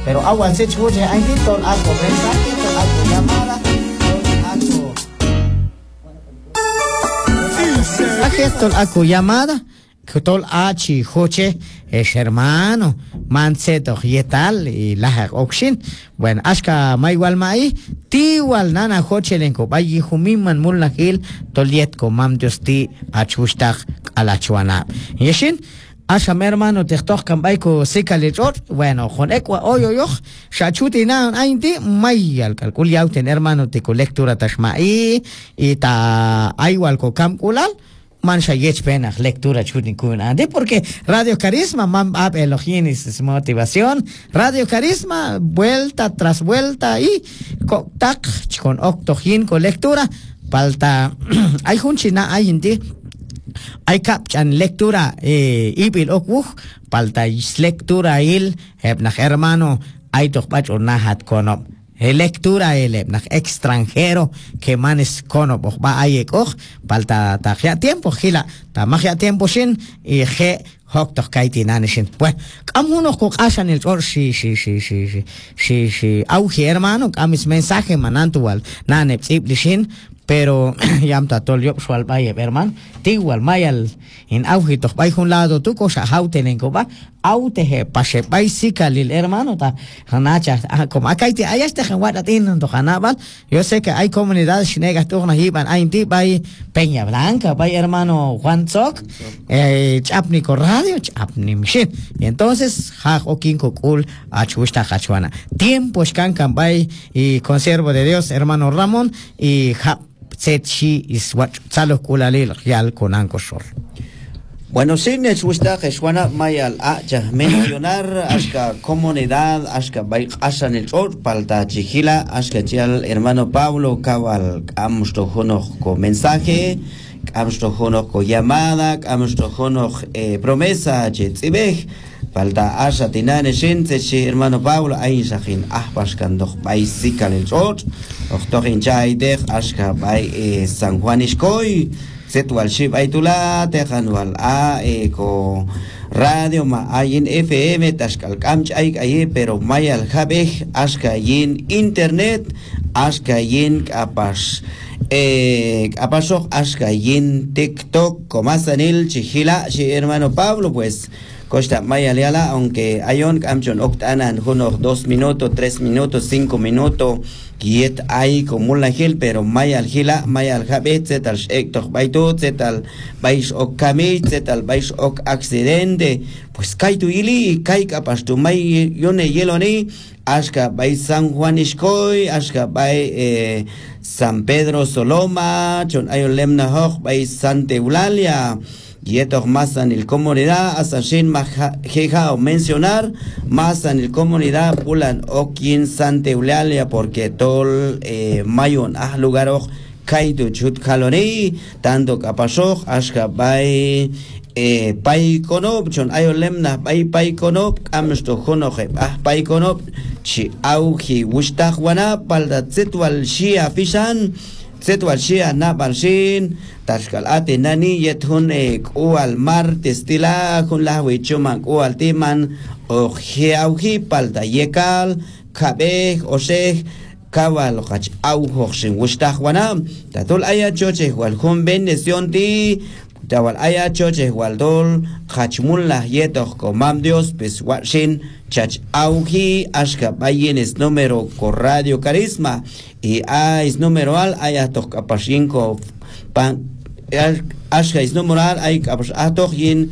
pero agua se chuche hay tol algo mensaje tol algo llamada tol algo llamada que tol achi joche es hermano manseto yetal y la oxin bueno ashka ma igual mai ti igual nana joche lenko bayi humiman mulna hil toliet ko mam justi achushtak alachuana yeshin Asha mi hermano te tocan baiko seca lechor bueno con equa oyo shachuti na ainti mai al calcul ya ten hermano te lectura tashmai y ta igual ko camculal mancha yech pena lectura chutin kuna de porque Radio Carisma mam ab eloginis es motivación Radio Carisma vuelta tras vuelta y tak con octojin con lectura falta hay hunchina hay inti hay capchan lectura ibil okuj palta lectura il hebnach hermano hay toch bach nahat kono lectura el nach extranjero que manes kono ba ayek palta ta ya tiempo gila ta magia tiempo shin y ge hok toch kaiti nanishin pues amuno ko ashan el or shi au hermano amis mensaje manantual nane psiblishin pero yam tatol yo sual baye hermano tigual mayal en auge toch bay un lado tu cosa hauten ko ba aute he pashe bay sikalil hermano ta hanacha como acá te hay este genwata tin to hanabal yo sé que hay comunidades chinegas to na hiban hay ti bay Peña Blanca bay hermano Juan Sok chapni ko radio chapni machine y entonces ha okin ko kul achusta hachuana tiempo scan bay y conservo de Dios hermano Ramón y Setchi is what Salo Kulalil Real Conanco Shor. Bueno, sí, Nechusta, Jeswana Mayal, ya mencionar hasta comunidad, hasta Bay Asan el Shor, Palta Chihila, hasta Chial, hermano Pablo, Cabal, Amstojono con mensaje, Amstojono con llamada, Amstojono promesa, Chetzibej. Falta asa tinane shinse chi hermano Paulo ay sahin paskan doch bay sikal el chot doch in chay dech aska bay San Juan Iskoy setwal shib ay tula tejanwal ko radio ma ayin FM tashkal kamch ay pero mayal habej aska yin internet aska yin apas apasok aska yin TikTok comasanil chihila chi hermano Pablo pues Costa Maya Leala, aunque ayon camchon octanan, unos 2 minutos, 3 minutos, 5 minutos, kiet hay como la gil, pero Maya al gila, Maya al jabet, zetal shektok baitut, zetal bais ok kamit, zetal bais ok accidente, pues kai tu ili, kai kapas tu may yone yeloni, ashka bay San Juan Iskoy, ashka bay San Pedro Soloma, chon ayon lemna hoch, bay Santa Eulalia, y esto más en el comunidad asashin majeja o mencionar más en el comunidad pulan o quien Santa Eulalia porque tol mayon lugar o kaitu chut kalori tanto kapashok ashka bay pai konop chon ayolemna pai konop amsto honoje pai konop chi auji wushtah wana palda zetwal shia fishan zetwal shia na balshin tashkal ate nani yethun kual martes tila kun la wichuma kual timan o auji palda yekal kabe oseh kawal qach au hoxin wushtah wana tatul aya choche wal hum bendición ti tawal aya choche wal dol khachmulla yetoh komam Dios pues washin chach auji ashka bayines número con Radio Carisma y es número al aya tok apashinko pan ashka es número al ay kapash atoh yin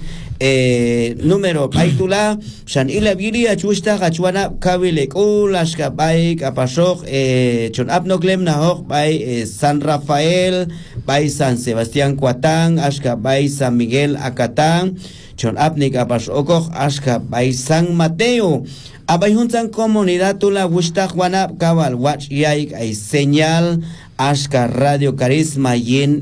número paitula shan ila biria chusta gachwana kabile ashka bay kapashok chon abnoglem na hok bay San Rafael bay San Sebastián Cuatán ashka bay San Miguel Acatán chon abnik apash okoch ashka bay San Mateo abay juntan comunidad tula wushta juana kabal watch yaik ay señal ashka Radio Carisma yin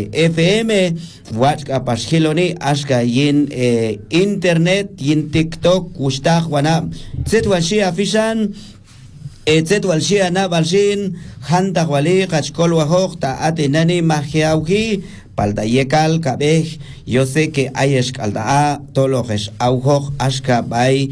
FM watch apash hiloni ashka yin internet yin TikTok wushta juana zetwal shia fishan zetwal shia na balshin hanta wali kachkol wahok ta atenani mahiauki palta yekal kabej yo sé que hay escalda tolojes aujo ashka bay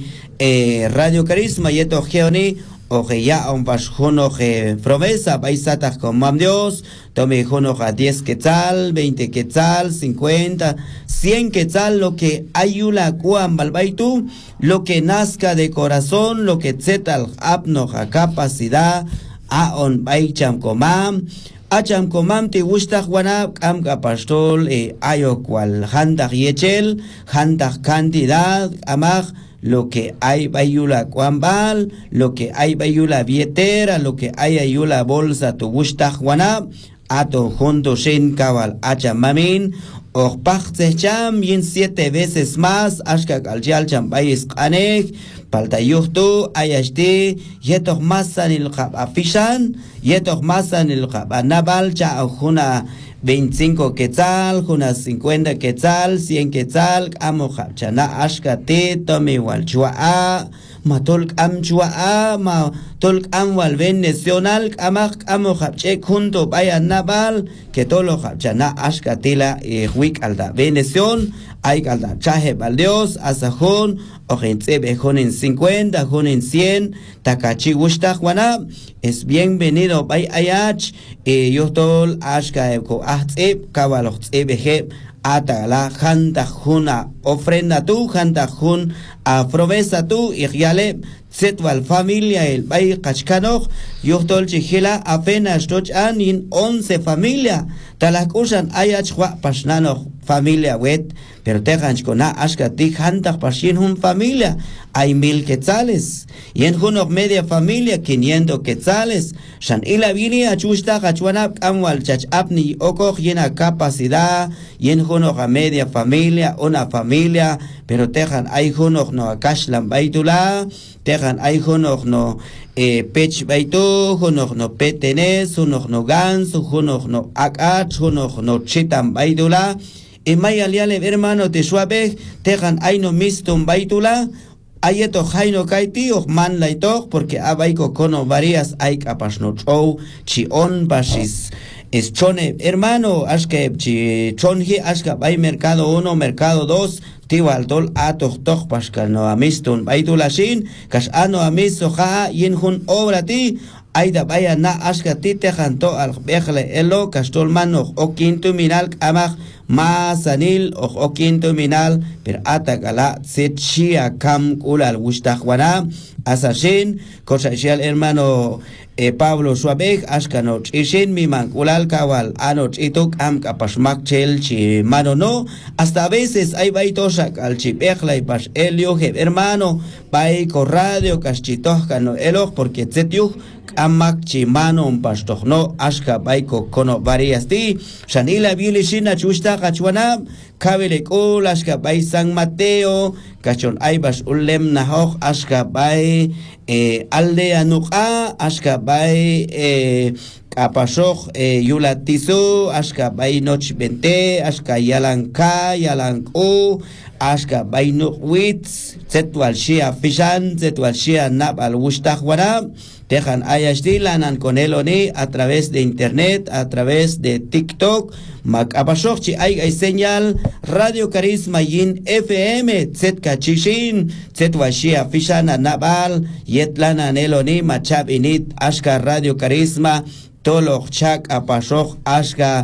Radio Carisma yeto geoni oje ya un pasjuno je promesa paisatas con mam Dios tome juno a 10 quetzal 20 quetzal 50 100 quetzal lo que ayula cuan balbaitu lo que nazca de corazón lo que zetal apno a capacidad a on baicham komam acham komam te gusta juana am capastol ayo cual handak yechel handak cantidad amag lo que hay bayula cuambal, lo que hay bayula billetera, lo que hay ayula bolsa tu gusta juana, ato junto sin cabal achamamin, o pachte cham y en 7 veces más, ashka kaljal champayis kanek, palta yuhtu, ayashti, yetok masan il afishan, yetok masan il nabal cha juna 25 quetzal, unas 50 quetzal, 100 quetzal, amo chana ashka te tome wal chua matolk am chua ma tolk am wal ben nacional amak amo chek junto vaya nabal que tolo chana ashka tela huik alda bendición hay alda chaje bal Dios asajón o gente bejón en 50 jón en 100 takachi gusta juana es bienvenido bay ayach yo tol ashka ko ahtzeb kabaloch beje atala janta juna ofrenda tu janta jun aprobesa tu igyale zetwal familia el bay kachkanoj yo tol chihila apenas toch anin 11 familia talakusan ayach wa pasnano familia wet pero tejanch kona ashka ti janta pashin hun familia hay 1000 quetzales y en junok media familia 500 quetzales shan ila vini achusta kachuana amwal chach apni okoj llena capacidad y en junok a media familia una familia pero tejan hay junok no akashlam baitula tejan hay junok no pech baitu junok no petenes junok no gans junok no akat junok no chitam baitula y mayaliale hermano te suave tejan hay no mistum baitula ayeto jaino kaiti o man laito porque abaiko kono varias hay capas no show chi on basis es chone hermano aske chi chonhi aska bay mercado 1 mercado 2 tiwal tol atok tok pascal no amistun baitula shin kas ano amiso ja yin hun obra ti aida vaya na aska ti te janto al bejle elo kastol mano o quinto minal amag más anil o quinto minal per atagala setchia kam kulal gustajuana asashin cosa el hermano Pablo Suabeg askano chishin mi mankulal kawal ano chitok am kapasmak chel chi mano no hasta a veces hay baitosa al chipejla y pas elio hermano bai radio kaschitohkano elo porque tzetiuh amak chi mano un pastoch no aska baiko kono varias ti shanila bilishina chusta kachuana kabele kul aska bai San Mateo kachon aibas ulem nahoch aska bai aldea nuqa aska bai kapasok yulatizu aska bai noch bente aska yalanka yalanku aska bai nuqwitz zetwal shia fishan zetwal shia nab al wushtajwana dejan ayashdilanan con eloni a través de internet, a través de TikTok, Macapashochi hay señal Radio Carisma yin FM, Zetka Chishin, Zetwashia Fishana Nabal, Yetlanan eloni, Machab init, Ashka Radio Carisma, Toloch Chak Apashoch Ashka,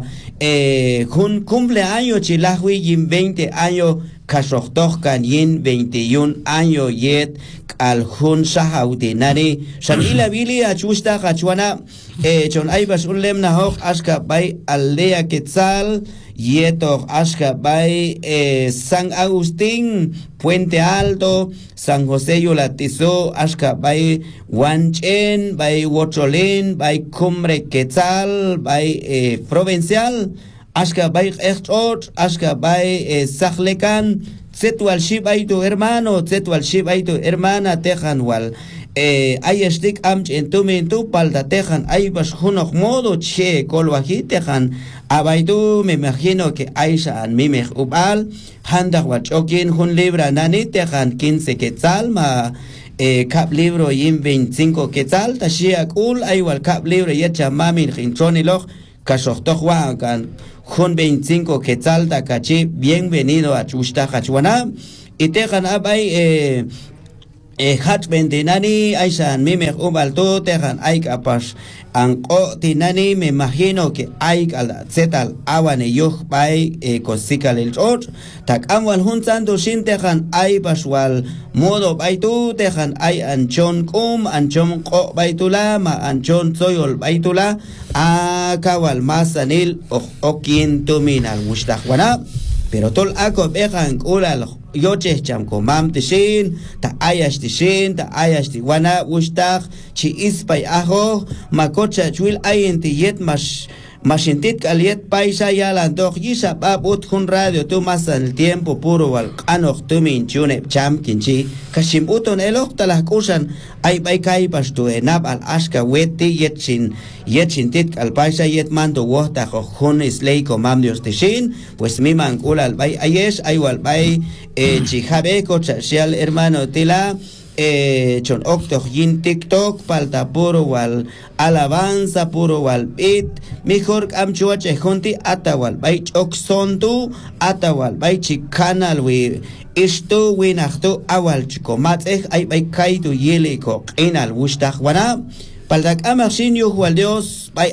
cumpleaños Chilahwi yin 20 años, Kashochtochkan yin 21 años yet al hun shahautinani shanila bili achusta kachuana chon aibas ulem nahok aska bay aldea quetzal yetok aska bay San Agustín Puente Alto San José Yulatizo aska bay Wanchen bay Huacholín bay Cumbre Quetzal bay Provincial aska bay Echot aska bay Sajlekan Zetwal shibay tu hermano, zetwal shibay tu hermana, tejan wal. Ay estik amch en tu mintu palta tejan, ay bas hunok modo che kolwaji tejan. Abaytu me imagino que Aisha an mimech ubal, handak wachokin hun libra nani tejan 15 quetzal ma. Cap libro yin 25 quetzal, tashia kul ay wal cap libro yecha mamin hinchoniloch. Kashochtochwan kan con 25 quetzal tacachi, bienvenido a Chusta Hachuana, y tejan abay Hach bentinani Aishan mime ubaltu tejan aik apas anko tinani me imagino que aik al zetal awane yuh bay cosikal el chot tak amwal hunzando shin tejan ay baswal modo baitu tejan ay anchon anchon ko baitula ma anchon soyol baitula akawal masanil okin tuminal mustahwana pero tol ako bejan ulal yoche chamko mam tishin ta ayash tishin ta ayash tiwana ustak chi ispay aho makocha chwil ayenti yet mashintit kaliet paisa yalandok yisa babut hun radio tu masan el tiempo puro wal kanok tumin chune cham kinchi kashimbuton elok talah kusan ay bay kai pastu enab al aska weti yetchin tit al paisa yet mando wohta hun islay komam dios tishin pues mi mankul al bay ayesh ay wal bay chihabe kocha sial hermano tila chon oktoh yin TikTok palta puro wal alabanza puro wal bit mejor amchuache junti atawal bay oksontu atawal bay chikanal wi isto winachto awal chikomatech ay bay kaitu yeliko inal wushtach wana paldak amashin yuhwal Dios bay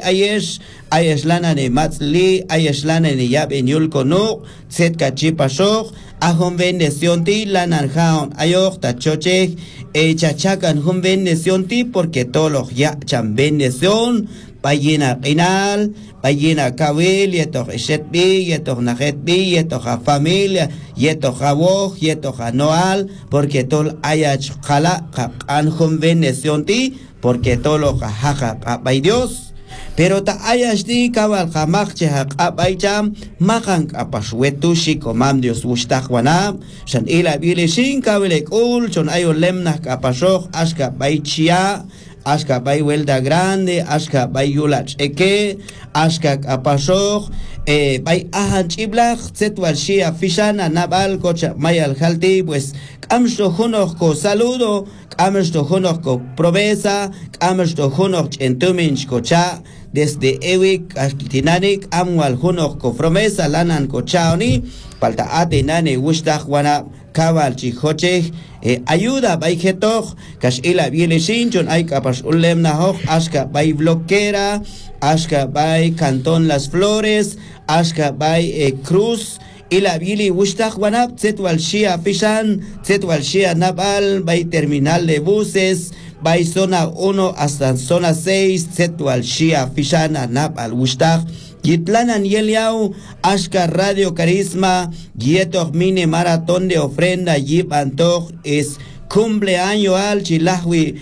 ayesh lana ne matzli ayesh lana ne yab enyul kono tset kachipashok ahon bendición ti la nanjaon ayoch tachoche chachakan hum bendición ti porque todos ya chan bendición bayina inal bayina kawil yetoch eshetbi yetoch najetbi yetoch a familia yetoch a woj yetoch a noal porque tol ayach khala kan hum bendición ti porque todos jaja bay Dios pero ta ayashti kabal khamakche haq abaycham makan apashwetu shikomam Dios wushtahwana shan ila bilishin kabelek ul chon ayo lemna kapashok ashka baychia ashka bay welda grande ashka bay yulach eke ashka apashok bay ahan chiblach zetwal shia fishana nabal kocha mayal halti pues kamshto hunok ko saludo kamshto hunok ko promesa kamshto hunok entuminch kocha desde ewik tinanik amwal hunok ko promesa lanan kochaoni palta atenane wushtahwana kabal chihoche ayuda bay getoch kash ila bieleshin chon ay kapas ulem nahok ashka bay bloquera ashka bay Cantón Las Flores ashka bay Cruz ila bili wushtah wanap zetwal shia fishan zetwal shia nabal bay terminal de buses bay zona 1 hasta zona 6 zetwal shia fishan nabal wushtah Yitlanan Yeliau, Ashka Radio Carisma, Yetoch Mine Maratón de Ofrenda, Yip Antoch, es cumpleaños al Chilahwi,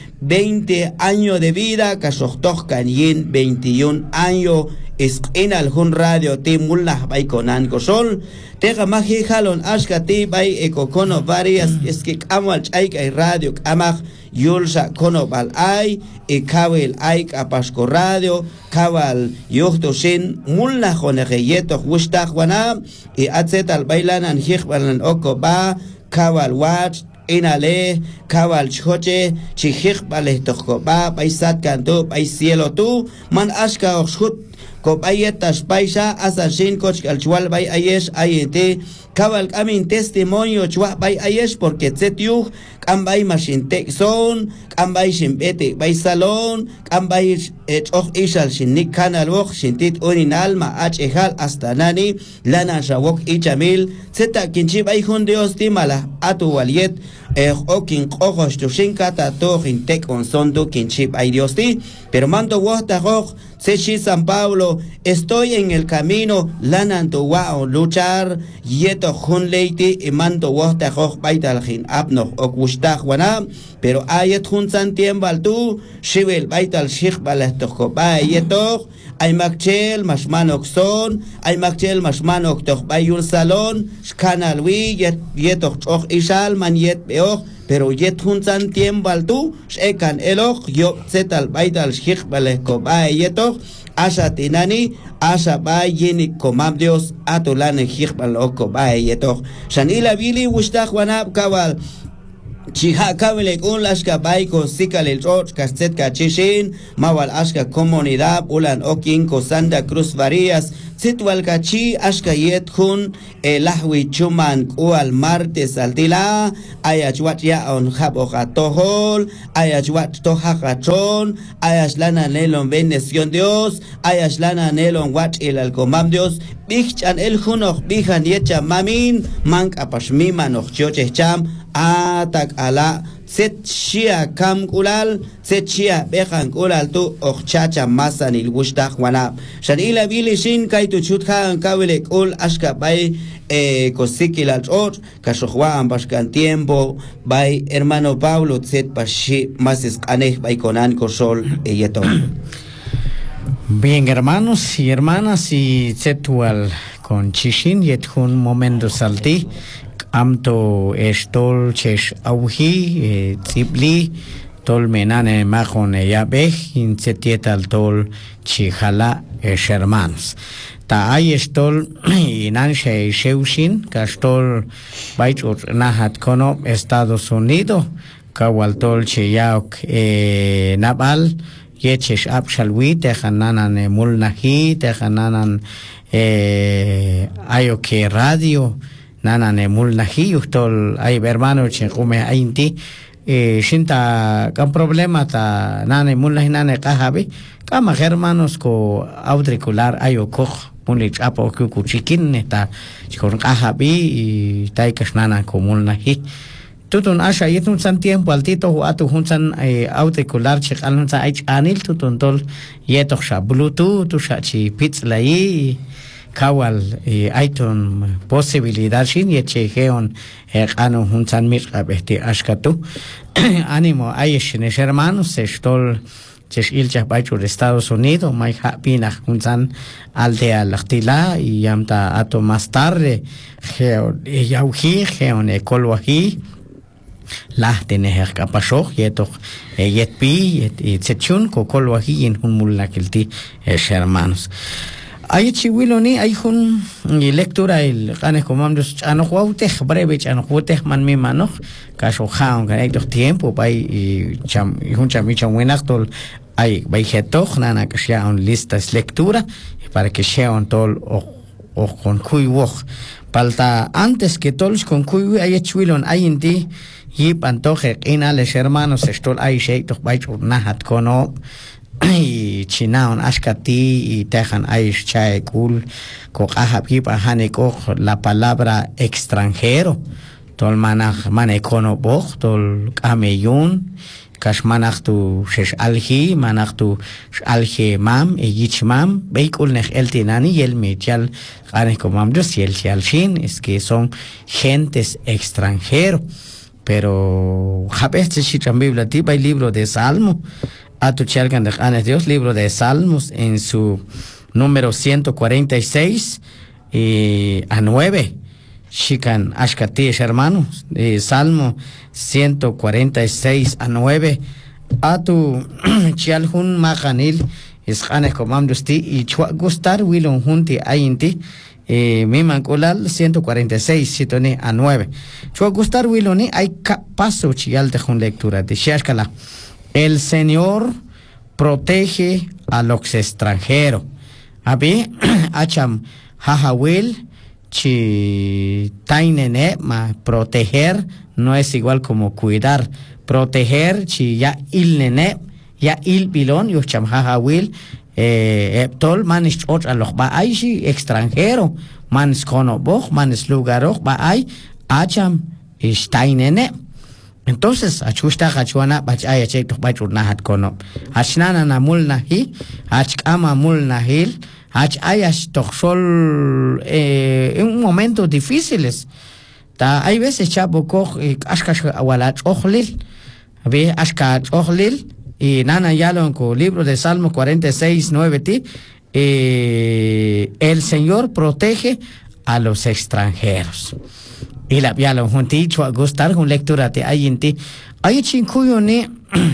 20 años de vida, Kashochtoch Kanyin, 21 años, es en algún radio, Timullah Baikonan Kosol, Teja Maji Halon, Ashka Ti, Bay Ekokono varias, es que Kamal Chaika y Radio Kamach, Yulsa Kono Bal Ay, y Kawel Aik Apasco Radio, Kawal Yuhtoshin, Mulla Jonejeyeto, Wushtach Wana, y Atzetal Bailanan Hikbalan Okoba, Kawal Watch, Inale, Kawal Choche, Chihikbale Tokoba, Paisat Kanto, Paisielo tu, Man Ashka Oshut, Copayetas Paisa, Asashin Koch Alchual Bay Ayesh Ayete, Kabal Kamin testimonio Chua Bay Ayesh porque Zetyu, Kambay Mashintek Zone, Kambay Shimbete Bay Salon, Kambay Och Ishal Shinnik Kanal Wok, Shintit Unin Alma Hal hasta Nani, Lana Shawok Ichamil, Zeta Kinchi Bay Hundeos Timala, Atu Waliet, Okin Ojos Tushinka Tato Hintek on Sondo Kinchi Bay Diosti, pero mando Wota Roj, Sechi San Pablo, estoy en el camino, Lananto Wao luchar, Yeto Hun Leiti, y mando Wota Roj Baitalhin Abno Okushtach Wana, pero Ayet Hun Santien Baltu, Shivel Baital Shich Balestoko Bayeto, ay Machel Mashmanok Son, ay Machel Mashmanok Toch Bayul Salon, Skanalwi, Yeto Och Ishal, Man Yet Beoch, pero yet hunsan tiembal tu shekan elok yo zetal baital shich baleko bay yetok asha tinani asha bay yini komam Dios atulane shich baloko bay yetok shanila bili wushtach wanab kawal Chiha Kabelek un lashka baiko sikal el roch kastet kachishin mawal ashka comunidad ulan okin ko Santa Cruz Varías Sitwalkachi ashkayet hun lahwi chuman kual martes altila ayachwat ya on jabojatohol ayachwat tohakachon ayashlana nelon bendición Dios ayashlana nelon wat el alcomam Dios bichan el hunoch bijan yecha mamin mank apashmima noch choche cham atak ala set shia kam kulal set shia bejan kulal tu ochchacha masan il gushtah wana shanila bilishin kaitu chutha kawile kul ashka bay kosikil al or kashohwan bashkan tiempo bay hermano Pablo set pashi mases kaneh bay konan kosol yeto. Bien, hermanos y hermanas, y zetual con chishin yet un momento salti amto estol chesh auhi tipli tol menane majon ya bej in setietal tol chijala hermanos ta ay estol inan sheushin kastol baichot nahat kono Estados Unidos kawaltol cheyaok nabal yechesh abshalwi tehananan mulnahi tehananan ayoke radio nanan mulnahi ustol ay hermano chengume ainti shinta kan problema ta nane mulnahi nane kahabi kama hermanos ko auricular ayoko mulich apo kuchikin ta chikon kahabi taikas nanan ko mulnahi tutun asha yetun san tiempo altito atu hunsan auricular chikalun sa ay anil tutun tol yetok sha bluetooth sha chi pitzlai kawal aiton posibilidad shin yechegeon anu hunsan mirqabehti ashkatu ánimo ayeshin hermanos estol chesh ilcha baichur Estados Unidos mai hapina hunsan aldea lachtila y yamta ato más tarde geo yauhi geon ekolwahi la tener kapashok yetok yetpi yetchun kokolwahi en hunmulakilti hermanos ay chiwiloni ay hun lectura el ganes comandos ano huaute breve chano huaute man mi mano caso jaun que hay dos tiempo pai cham hun chamicha buenactol ay bai getoch nana que sea un listas lectura para que sea un tol o con cuiwo falta antes que tols con cuiwo ay chiwilon ay indi y pantoje inales hermanos estol ay sheito bai nahat kono y chinaon ashkati y tejan aish chae kul ko ahapip ahane ko la palabra extranjero tol manaj manekono boj tol kameyun kash manaj tu shesh alji manaj tu alje mam e yich mam beikul nech eltinani y el mechal gane komam dos y el shin es que son gentes extranjeros pero habeste si Biblia tipa el libro de Salmo a tu chalgan de Anes Dios, libro de Salmos, en su número 146 a 9. Shikan Ashkati, hermanos, Salmo 146 a 9. A tu chalhun maganil, es Anes Comamdusti, y gustar Wilon Junti Ainti, mi mancolal 146, sitone a 9. Gustar Wiloni, hay paso chial de jun lectura de Shashkala. El Señor protege a los extranjeros. Abi acham hahawil chi tainene ma proteger no es igual como cuidar. Proteger chi ya il nene ya il bilon yo cham hahawil tol manis ot a los ba ay si extranjero manis kono boj manis lugaroch ba ay acham tainene. Entonces, achusta hachuana bachaya chek bachur nahat kono. Hachnana namul nahi, hachkama mul nahil, hachayas toxol en momentos difíciles. Ta hay veces chabo koch ashkash awalach ochlil, ve ashkach ochlil y nana yalon ko libro de Salmo 46 9 ti el Señor protege a los extranjeros. Y la viala junti chua gustar con lectura te ayinti ay chinkuyo ni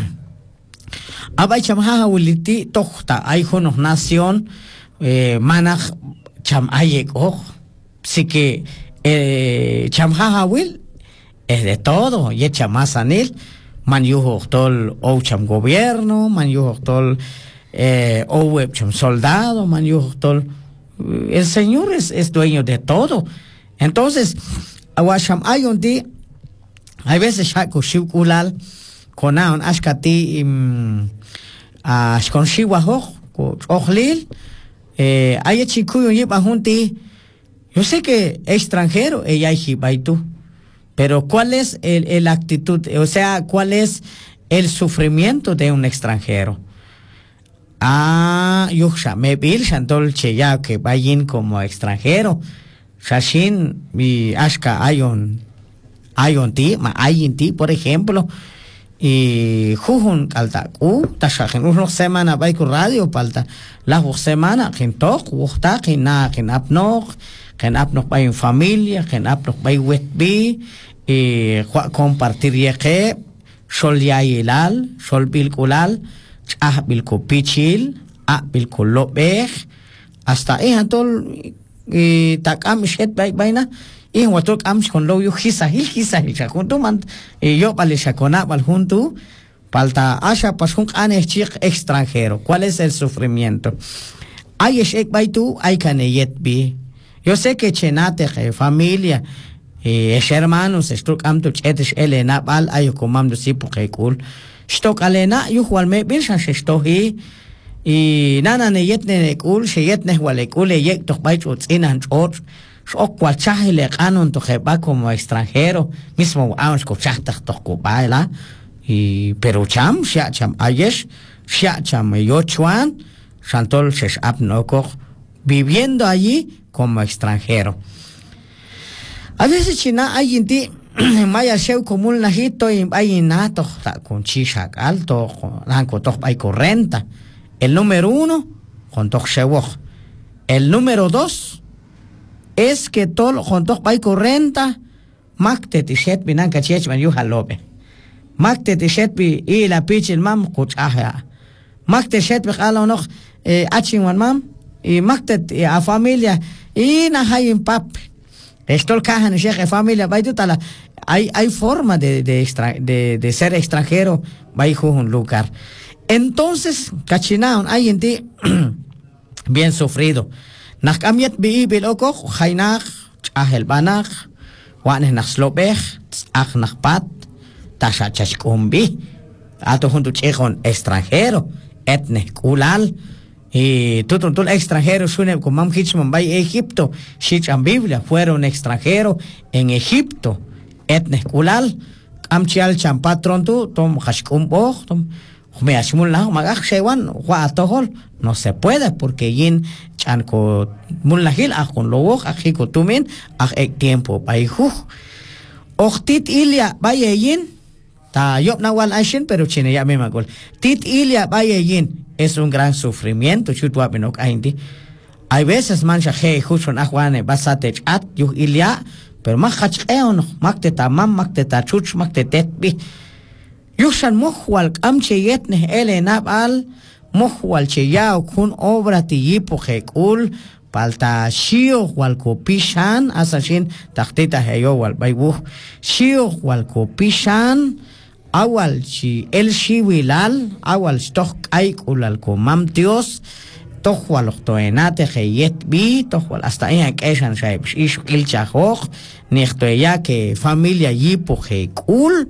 abay cham ha uliti tohta ay jono nación manaj cham ayek sí que cham ha wil es de todo y chamasanil man yuho tol o cham gobierno man yuho tol o web cham soldado man yuho tol El Señor es dueño de todo. Entonces, awasham hay un día, hay veces shaku shikulal, konaon ashkati ashkon shiwahoj, ojlil, hay chikuyo yipa junti. Yo sé que extranjero, ella y tú, pero ¿cuál es el actitud? O sea, ¿cuál es el sufrimiento de un extranjero? Yuksha, me bil dolce ya que vayan como extranjero. Shashin y Ashka ayon ti, por ejemplo, y Jujun Kalta, Tashakin, unos semana vai con radio palta, la semana, quien tok, wuchta, quien na, quien apnog vai en familia, quien apnog vai wetbi, y compartir yeque, sol ya ilal, sol bilkulal, chah bilkupichil, bilkulobej, hasta antol, y takam shet baina, y watok ams con lo yo hisahil junto man y yo vale shakona val junto palta asha pasunk anechik extranjero. ¿Cuál es el sufrimiento? Hay shek baitu hay kaneyet bi. Yo sé que chenate familia es hermanos estok amtu chetes elena bal ayo komam do sipo kul stok alena yo walme bin shastohi y nana neyet ne kul sheyet ne wale kul yek tok baitu tsinan chot o cualchaje le canon to va como extranjero mismo aún escuchaste to baila y pero cham ayesh cham yo chuan santol shesh apnoko viviendo allí como extranjero. A veces china hay inti maya sheu como un lajito y hay nato con chisha alto con to hay correnta. El número 1 con to sheu. El número 2 es que todo lo juntos hay correnta, makte tishet binan kachech man yuhalobe. Makte tishet bi y la pichil mam kuchaha. Makte shet bi khalo noch achin wan mam y makte a familia y na hay pap. Esto el caja en sheikh familia vai tutala hay forma de ser extranjero vai un lugar. Entonces cachinaun hay en ti bien sufrido. Nach kamiet bi biloko khainach ahel banach waneh nach slobech ach nach pat tasha chashkumbi ato junto chekon extranjero etne kulal y tutun extranjero sune como mam hichman bay Egipto shichan Biblia fueron extranjero en Egipto etne kulal amchial champatron tu tom khashkumbo tom me ashmul la magach shewan wa atohol no se puede porque yin chanko mulahil akon look akiko tumin ek tiempo paihu oktit ilia bayeyin ta yop nawal ashin pero chine ya me magol tit ilia bayeyin es un gran sufrimiento chutwa benok aindi hay veces mancha he juchon ahwane basate chat yu ilia pero mahach eon makte tamam makte ta chuch makte tetbi yushan muhwal amche yetne ele nabal muhwal che yao kun obra tiyipo hekul palta shio wal kopishan asashin taktita heyo wal baybu shio wal kopishan awal chi el shiwilal awal stok aikul al komam Dios tohwal toenate heyet bi tohwal hasta en keshan shaib ish il chahoj nichto ya que familia yipo hekul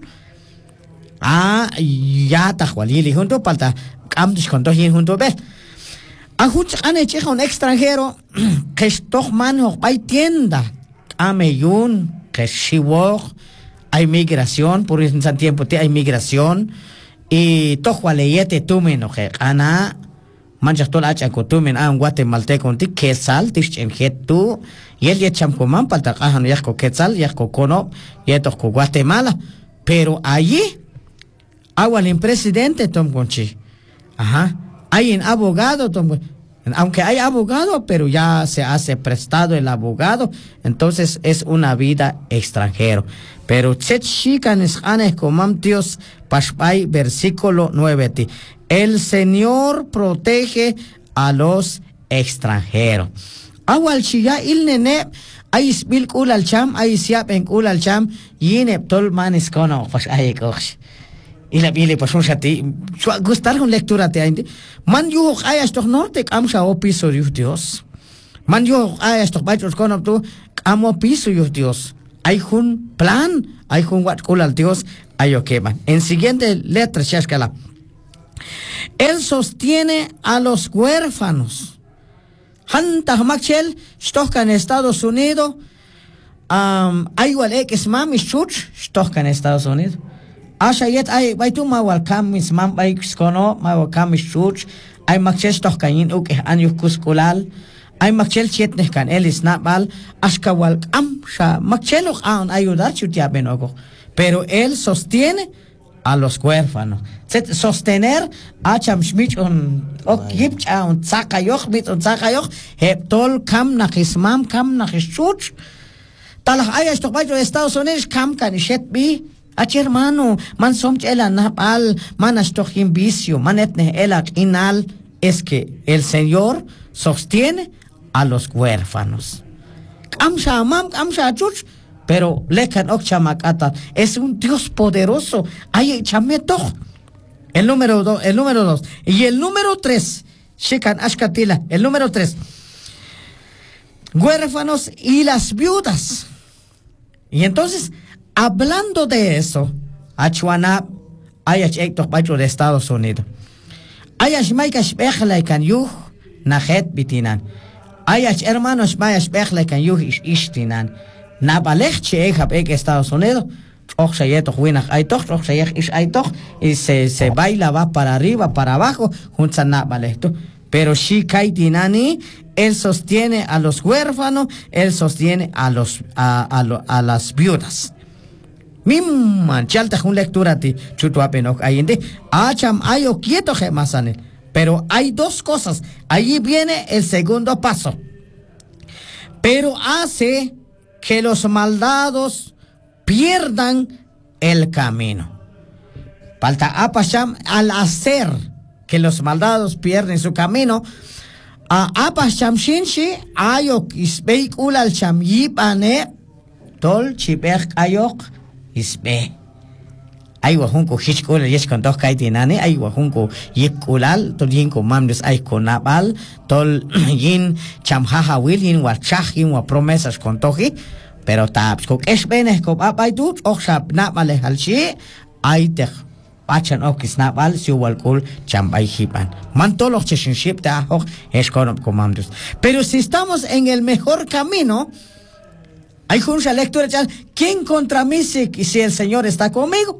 ya tahualili junto palta camdos con dos junto ver ajuch ane cheja un extranjero que estos manos hay tienda ameyun que shiwo hay migración por ese tiempo hay migración y tohualeyete tumeno que ana manchas tola acha cotumen a un guatemalteco ti quetzal tichen tu y el yecham coman palta cajan yasco quetzal yasco cono yetos co Guatemala pero allí agua el presidente Tom Conchi. Hay un abogado Tom, aunque hay abogado, pero ya se hace prestado el abogado, entonces es una vida extranjero. Pero Chechicanes Anes Comam Dios Pashpai, versículo 9. El Señor protege a los extranjeros. Agua el chilla il nene ay spil kul al cham ay siap en kul al cham yine tol manis kono pas ay kosh. Y la bile pasó a ti gustar con lectura te indi man yu hayas toch norte am sa opiso Dios Man yo esto bachos con tú amo piso yo Dios. Hay un plan, hay un guatkul al Dios, hay o que man. En siguiente letra, Shashkala. Él sostiene a los huérfanos. Hanta Machel, Stoka en Estados Unidos. Hay igual X mami chuch, Stoka en Estados Unidos. Asha yet ay tu ma welcome mis mam bay skono ma welcome chuch. Ay Machel Stoka in uk anyu kuskulal. Ay Machel chetne kan elis nabal. Ashka welcome sha Machel an ayudar chutia benogo. Pero él sostiene a los huérfanos. Sostener a chamschmich und gibt und zakayoch mit und zakayoch hebtol kam nach ismam kam nach schuch talach ayas doch bei Estados Unidos kam kan shet bi ach hermano man somt ela napal man as doch im vicio man etne ela inal es que el Señor sostiene a los huérfanos kam shamam kam shachuch. Pero lekan ok chamakata es un Dios poderoso. Ay chameto. El número 2. Y el número 3. Shikan ashkatila. El número 3. Huérfanos y las viudas. Y entonces, hablando de eso, Achuana, ayach ektok bacho de Estados Unidos. Ayach maikash bechlaikan yuh nahet bitinan. Ayach hermanos mayash bechlaikan yuh ishtinan. Nabalech che hab Estados Unidos, y se baila, va para arriba, para abajo, junto a Nabalech. Pero Shikai Dinani, él sostiene a los huérfanos, él sostiene a las viudas. Mimman, chalta un lectura ti, chutuapenok ayende, acham ayo quieto gemasanel. Pero hay dos cosas, allí viene el segundo paso. Pero hace que los maldados pierdan el camino. Falta apasham al hacer que los maldados pierden su camino. Apasham shinshi ayok isbeik ulal cham yipane tol chibek ayok isbe. Ay wahunko hishkul yesh con dos kaitinane ay wahunko yikulal tol yinko mamdes ay konabal tol yin chamhaha wil yin wachach yin wa promesas con toji pero taps ko esbenes ko abay tut oxap nabale halchi ay te pachan okis nabal si walkul chambay hipan mantolo cheshinship ta ok es con mamdes. Pero si estamos en el mejor camino, hay una lectura, ¿quién contra mí si el Señor está conmigo?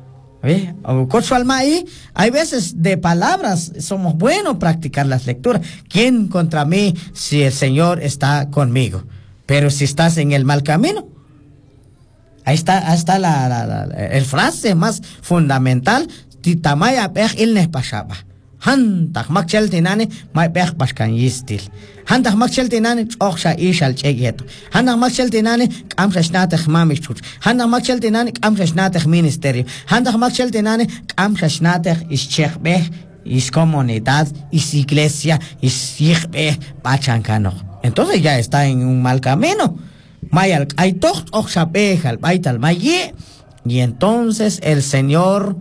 Hay veces de palabras somos buenos practicar las lecturas. ¿Quién contra mí si el Señor está conmigo? Pero si estás en el mal camino, ahí está el frase más fundamental. Titamaya pech ilnes pashaba. Hantak makchel tinane may pech pashkan yistil. Hantak makchel tinane oksha ishal chegeto. Hantak makchel tinane kamsha shnatech mamichuch. Hantak makchel tinane kamsha shnatech ministerio. Hantak makchel tinane kamsha shnatech ischechbeh is comunidad is iglesia is yichbeh pachankano. Entonces ya está en un mal camino. Mayal hay toch oksha pejal baital maye. Y entonces el Señor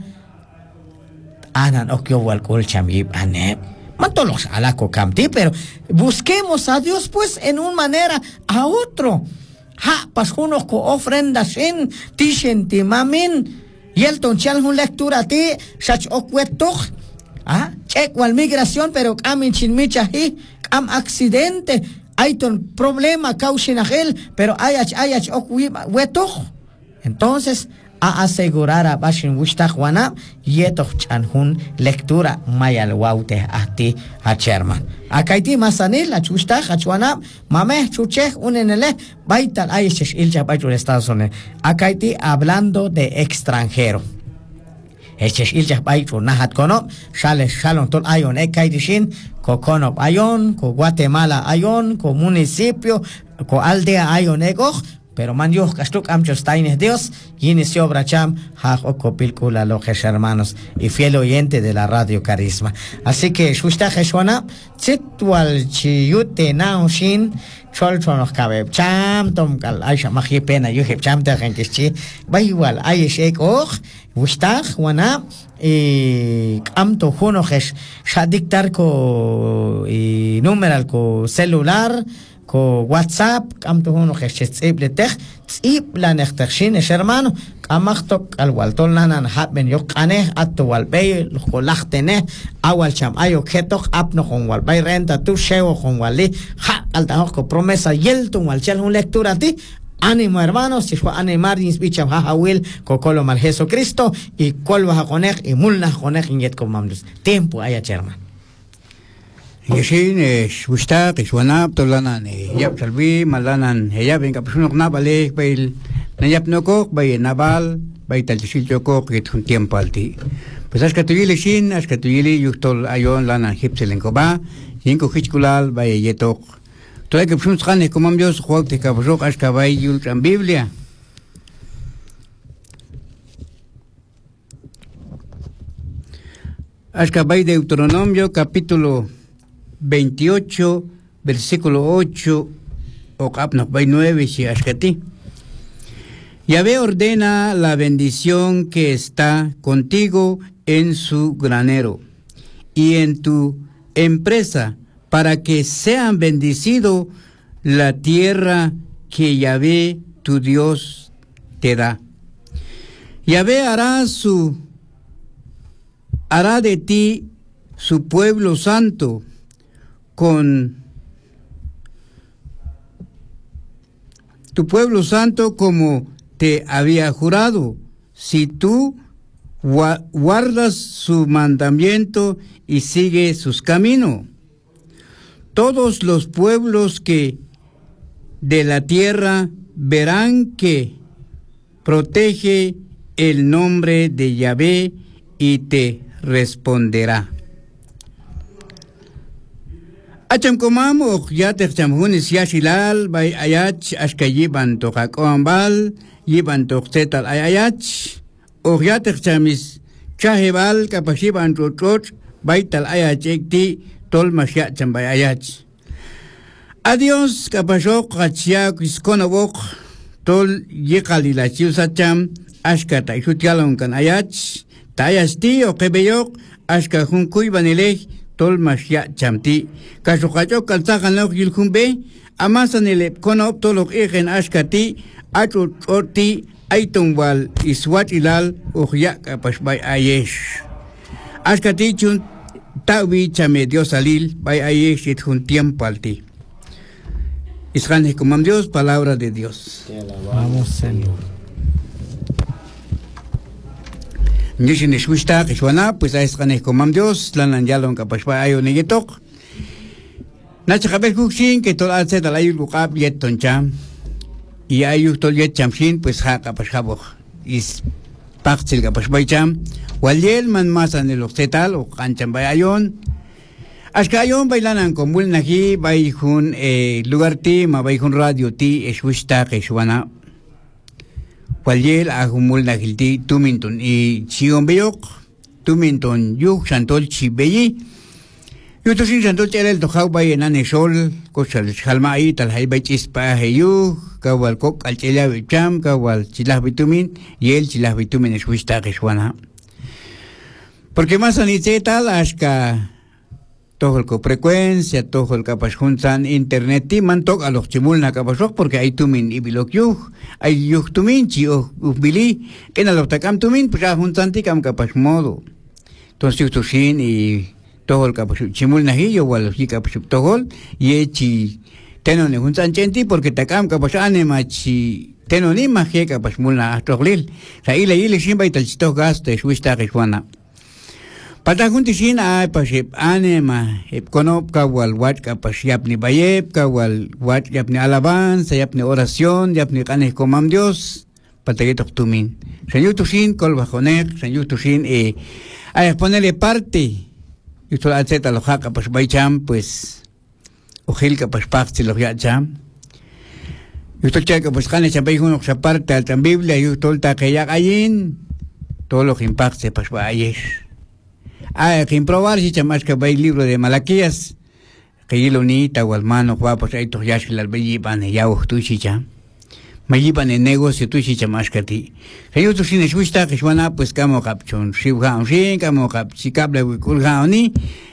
anan okyo walkul chamib aneb mantolos alako kamti, pero busquemos a Dios pues en una manera a otro. Ha pasjuno ko ofrenda sin tishen timamin yelton chal un lectura ti shach okwetok check wal migración, pero kamin chinmichahi kam accidente hay ton problema caushinagel, pero ayach okwetok. Entonces a asegurar a bashin wishtajuana yetoch chanjun lectura mayal waute ati a Sherman. Akaiti masanil la chustaj a chuana mame chuchej unenele baital ayesh ilcha baitul Estados Unidos. Akaiti hablando de extranjero. Echesh ilcha baitul nahat kono shale shalon tol ayon ekaidishin ko kono ayon ko Guatemala ayon ko municipio ko aldea ayon egoj. Pero man yo castuk amchos taines Dios y inició bracham haj okopilkula lojes hermanos y fiel oyente de la radio Carisma. Así que shusta jeshwana chitwal chiyute naoshin cholchonos kabeb cham tom kal aisha maji pena yo heb cham te genkichi va igual ay shek och wustach wana amto juno jesh shadiktar ko y numeral ko celular ko WhatsApp am to hono khechetsib letech tsib la nextaxin hermano kamachtok al waltol nanan haben yok ane atto walbey ko lachtene awal cham ayo ketok apno con walbey renta tu sheo con wali ha alta ko promesa yelton wal chel un lectura ti. Ánimo hermanos, si fue animar bicham hahawil kokolo mal Jesucristo y kolwa hakonek y mulna hakonek inget komamlus. Tiempo haya hermano. Yashin shwista kishwana tolanan yap salvi malanan yap en kapsunok na balik bail nayap nokok bay nabal bay talchil chokok git un tiempo alti. Pues askatuyili shin askatuyili yuktol ayon lanan hipselenkoba yinko hichkulal bay yetok. Toda que pshun tsane komam Dios juak te kapsok askabay yul tran Biblia. Askabay Deuteronomio capítulo 28, versículo 8, o capnos 9, si askati. Yahvé ordena la bendición que está contigo en su granero y en tu empresa, para que sean bendecido la tierra que Yahvé tu Dios te da. Yahvé hará de ti su pueblo santo con tu pueblo santo como te había jurado, si tú guardas su mandamiento y sigues sus caminos. Todos los pueblos que de la tierra verán que protege el nombre de Yahvé y te responderá. Acham komam okyater chamhunis yashilal bay ayach ashkayiban tokakoambal yiban toktetal ayach okyater chamis chahebal kapashiban trotrot baital ayach ekti tol masya chambay ayach. Adios kapashok kachya kiskonobok tol yikalilachiu sacham ashka taishutialon kan ayach tayasti o kebeyok ashka hunkuy banilej tol masya chamti kasukachok kalsakanok yilkumbe amasan elep konop tolok iken ashkati achut orti aitumwal iswat ilal uhya kapashbay ayesh ashkati chun tawi chame Dios alil bay ayesh it un tiempo alti. Israel como Dios, palabra de Dios. Te alabamos, Señor. Nishin ishwishta kishwana pues a Israel como Dios lanan yalon kapashba ayo negetok. Nachakabel kukshin que tol alce dalay lukab yet toncham y ayu tol yet chamshin pues ha kapashabo is paktil kapashbay cham walyel man masan el octetal o kanchan bayayon. Ashkayon bailanan komul nahi baihun lugar ti ma baihun radio ti ishwishta kishwana. Walyel ahumul nahilti tuminton y chion beyok tuminton yuk santol chibeyi. Yutosin santol chelel tohau bayenan esol kochal halma ay talhay baychis pa heyu kawal kok al chela bicham kawal chilah bitumin y el chilah bitumin ishwishta kishwana. Porque más anicetal ashka todo el frecuencia, todo el capashuntan internet y mantok a los chimulna capashok porque hay tumin y bilok yuh, hay yuh tumin chi bili, que na los takam tumin pues a juntanti cam capash modo. Entonces yutushin y todo el capash chimulna hillo o a los capashuk tohol y echi tenon juntan chenti porque takam capash anema chi tenon imaje capash mulna astoglil. Sa ile shimba y tal chitos gaste shwista kishwana. Patahunti sin ay pasip anema konop kawal wat kapasiap ni bayep kawal wat yap ni alabanza yap ni oración yap ni kanes komam Dios patagitok tumin señor tusin kol bajonek señor tusin ay ponerle parte y todo atzeta lo haka pas baycham pues ojil kapas pakti lo yacham y todo checa pues kanes chambay uno sa parte al tan Biblia y todo ta kayak ayin todo lo que impacte pas bayesh. Que improbar si chamas que va el libro de Malaquías que hilo ni tagualmano guapos ahí to yash la belliban ya tu chicha mayiban en negocio tu chicha más que ti que yo tu sin escucha que suena pues camo capchon shibhan sin camo cap si cable kulhaoni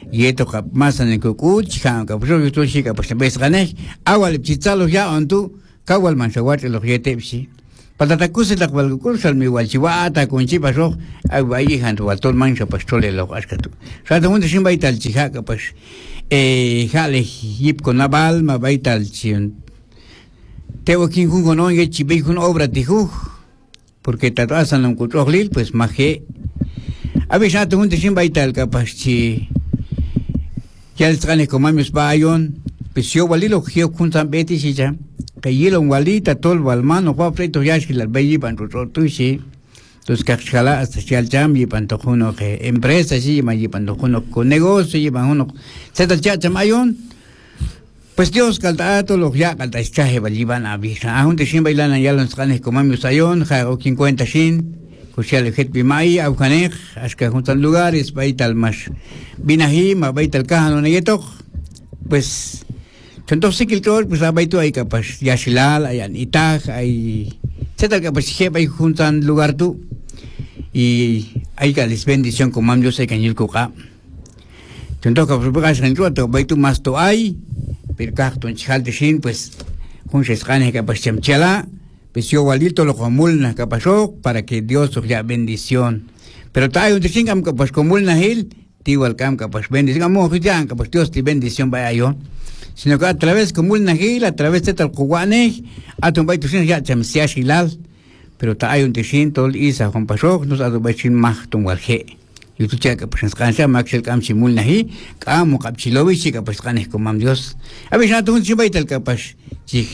yeto kap masan en kukuch kan kap yo to shi kap bes ganesh awal pchitsalo ya ontu kawal manshawat lo yete psi patatakus la kwal kursal mi walchiwata kunchi pasok ay han to tol mansha pastole lo askatu sa de munde shimba ital chiha kapas jale yip con naval ma baital chin tewo kin kun gono ye chibe kun obra tihu porque tatasan un kutrolil pues maje abisha de munde shimba ital kapas chi ya el trane comamios bayon pesio walilo geo kun san beti chicha que yelo walita tol walmano pa preto yashil al bayi pan tushi tus kakchala hasta chal cham y pan tojuno que empresa sí y pan tojuno con negocio y pan uno se tal chacha mayon pues Dios caltato lo ya calta chaje baliban avisa aún te sin bailan ya los canes comamios ayon jago 50 shin kushal het bimai au kanej aska juntan lugares baital más binahi ma baital kahano negetok pues entonces que todo pues abaitu hay capaz ya shilal hay itag hay etcétera capaz que hay juntan lugar tú y hay que les bendición como yo sé que en el coca entonces capaz pegas en roto abaitu más to hay pero carton chal de shin pues junches ganes capaz chamchala pues yo walito lo comulna capaz para que Dios os ya bendición pero trae un chingam capaz comulna hil igual cam capaz bendición amo ya capaz Dios te bendición vaya yo sino que a través como un nagil, a través de tal cubanej, a tu baito sin ya chamsia shilal, pero ta hay un tishin tol isa con pasok, nos a tu baitin mah tu walje. Y tu checa pues cansa maxel cam simul nahi, cam capchilovi chica pues canes como mam Dios. A ver, ya tu un chibaitel capaz, chi.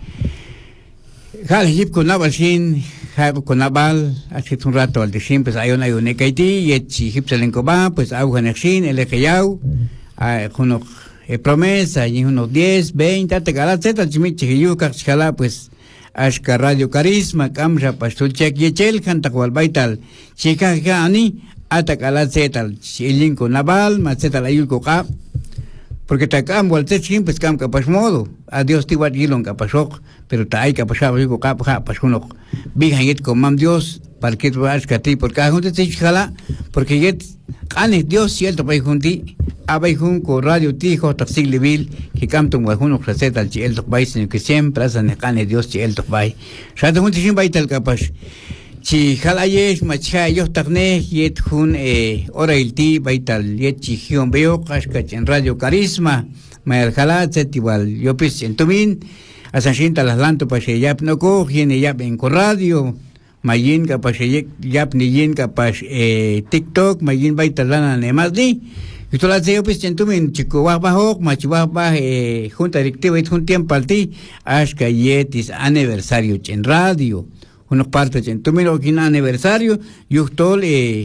Hal hip con naval shin, hab con naval, hace un rato al tishin, pues hay una kaiti, y chi hip salen coba, pues agua nexin, el ejayau, a junok promesa y unos 10, 20, te galas zeta chimichi yuka chala pues ashka radio carisma kamra pastul chek yechel canta cual baital chica gani ata galas zeta chilinko naval maceta la yuko ka porque te cambo al techin pues cam capas modo adiós ti wat yilon capasok pero ta hay capasaba yuko ka pas uno bigan yet con mam Dios para que tú ashka ti porque junte te chala porque yet canes Dios cierto pai junti abayjun ko radio tijo tafsig libil que canto un wajuno receta al chiel tokbay sino que siempre hacen necane Dios chiel tokbay shada un tishin baital kapash chi halayesh macha yo takne yet hun ora ilti baital yet chi hion veo kashkach en radio carisma mayal halat igual yo pis en tumin asanshinta las lanto pa yap no ko hiene yap en ko radio mayin kapash yap ni yin kapash TikTok mayin baital lana ne masdi y tú la sé pues entumen chico bajo machiwa junta directiva y un tiempo al ti ashka yetis aniversario en radio unos partes entumen o kin aniversario yuktol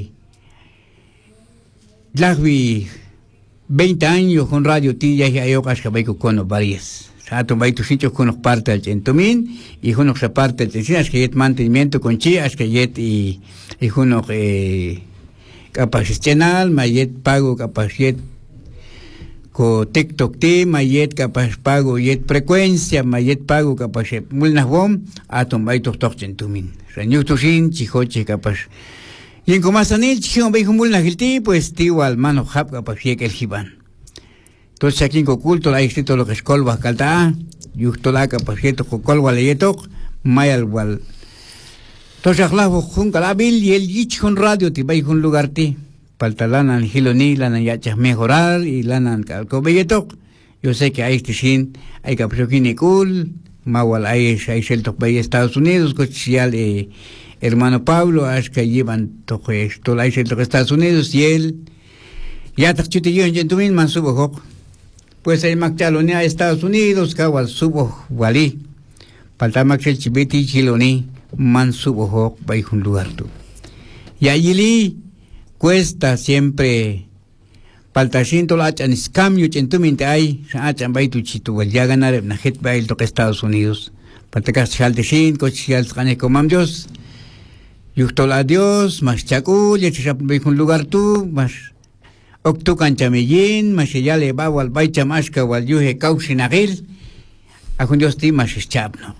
lagvi 20 años con radio ti ya yo ashka baiko con varias sato baito sitio con unos partes entumen y unos partes de ashka yet mantenimiento con chi ashka yet y unos capaz channel mayet pago capaz yet co TikTok ti mayet capaz pago yet frecuencia mayet pago capaz mulnas bom atom baito tochen tumin reñu tushin chihoche capaz y en comasanil chion baijo mulnas gilti pues igual mano hap capaz yek el jiban entonces aquí en culto la escrito lo que es colva calta yustola capaz yeto colva leyetok mayal wal entonces hablaba con Calabil y el yich con radio te vais un lugar ti paltalana en Hiloni lana yachas mejorar y lana en Calcobeyetok yo sé que hay tishin hay capsokini cool mawal hay el tokbay Estados Unidos cochial hermano Pablo que llevan toque esto la el toque Estados Unidos y él ya te chute yo en gentumin man subo hok pues el machaloni a Estados Unidos kawal subo wali palta macchel chibeti Hiloni man subo vai un lugar tú y allí cuesta siempre paltashinto la chan cambio chentuminte hay chan vai tu chitu ya ganar na het vai to Estados Unidos paltacas chaltishin cochial gane comam Dios yustola Dios más chacu ya chap vai un lugar tú más octu canchameyin más ya le va al vai chamashka wal yuhe causinagil a con Dios ti más chapno.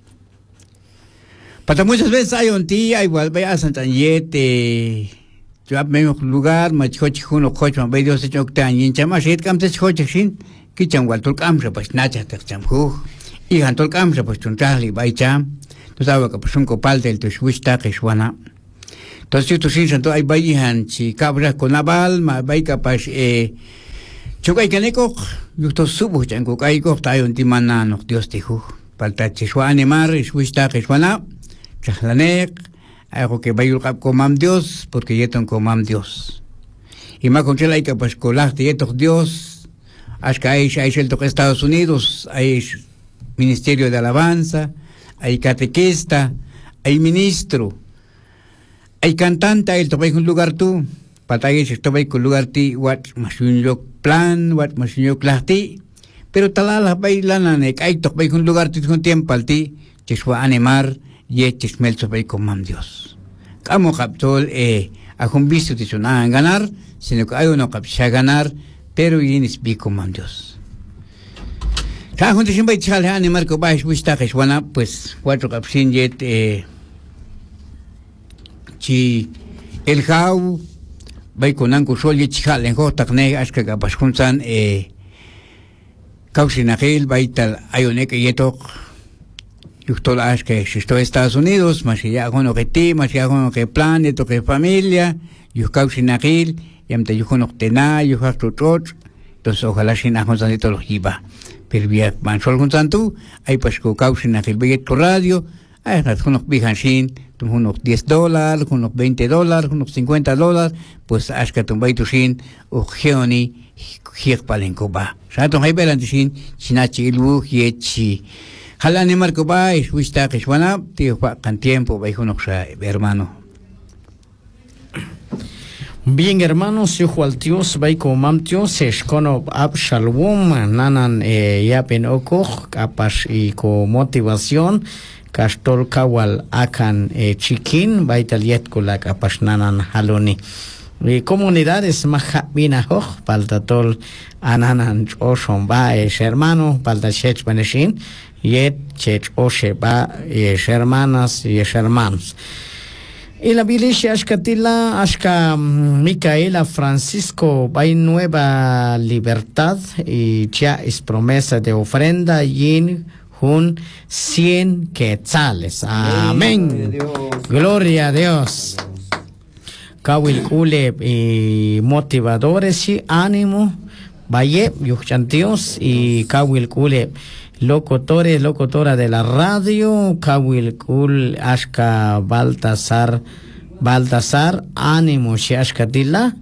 Para muchas veces hay un día igual vaya a Santanyete yo me lugar ma chochi uno coche ma ve Dios hecho que y en chama shit cam te chochi sin que changual tul cam pues nacha te chamhu y han tul cam pues tunchali bai cham tú sabes que pues un copal del tu swista que suena entonces tú sin santo hay bai han si cabra con la balma bai capaz chocay caneco yo to subo chango kai ko ta un timana no Dios te ju falta chiswane mar swista que suena chahlanek algo que vaya a comam Dios porque ya tengo comam Dios y más con la que pues colaste ya Dios hasta hay el toque Estados Unidos hay ministerio de alabanza hay catequista hay ministro hay cantante el toque un lugar tú para que se toque un lugar ti what más un yo plan what más un yo clasti pero talala bailana ne hay toque un lugar ti con tiempo al ti que fue animar y smel sobre comam Dios. Como captol a un visto de a ganar, sino que hay uno que ganar, pero y es bi comam Dios. Cada uno siempre sale a animar que vais buscar que suena pues cuatro capsin jet chi el jau vai con anco sol y chal en hota ne aska que pas juntan causina gel vai tal hay un que yeto yo todas que si estoy en Estados Unidos, más ya con que ti, más ya con que plan, de que familia, yo causin aquel, y ante yo con octena, yo hago todo, entonces ojalá sin a contar todo lo que iba. Pero bien, van solo con tanto, hay pues que causin aquel billete radio, hay con los bijan sin, unos $10, unos $20, unos $50, pues hasta tu baito sin, o geoni, palencoba. O sea, hay verante sin, chinachi ilu, yechi. Hala ni marco ba es wista que suena tío con tiempo va hijo hermano. Bien hermanos, yo al Dios va con mamtio se escono ab shalom nanan ya pen okoj capas y con motivación castol kawal akan chikin va italiet con la capas nanan haloni. Comunidades majabina hoj paltatol ananan oshon ba es hermano paltachech baneshin yet chech oshe ba es hermanas y es hermanos. Y la Biblia ashkatila ashka Micaela Francisco by nueva libertad y ya es promesa de ofrenda yin hun 100 quetzales. Amén. Gloria a Dios. Kawil kule y motivadores y ánimo. Valle, yuchan Dios y Kawil kule locutores, locutora de la radio, Kawil kul ashka Baltasar, ánimo shi ashkatila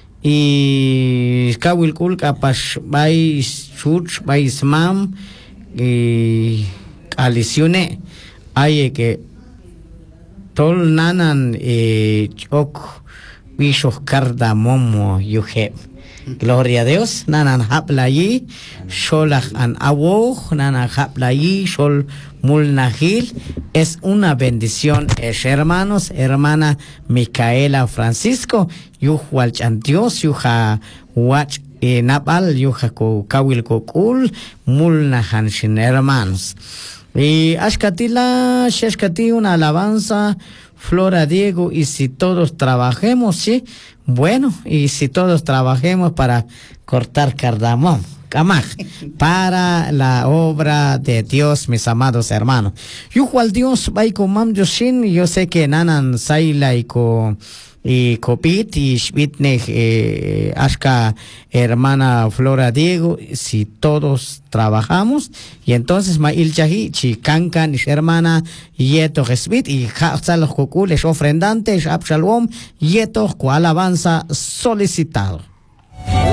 y Kawil kul kapash bay chuch bay smam y alisione aye que tol nanan chok bishos cardamomo yuhe. Gloria a Dios, nanan haplayi, sholach an awoch, nanan haplayi, shol mulnahil, es una bendición, hermanos, hermana Micaela Francisco, yuhualch an Dios, yuha wach napal, yuha ko kawil kokul, mulnahan shin hermanos. Y ashkatila, sheshkati una alabanza, Flora Diego, y si todos trabajemos, sí, bueno, y si todos trabajemos para cortar cardamomo, camaj, para la obra de Dios, mis amados hermanos. Yo al Dios va con mam yoshin, yo sé que nanan saila y copit y shvitne ashka hermana Flora Diego, si todos trabajamos, y entonces ma ilchahi chicancan hermana yeto resbit y los cocules ofrendantes abshalom yeto alabanza solicitado.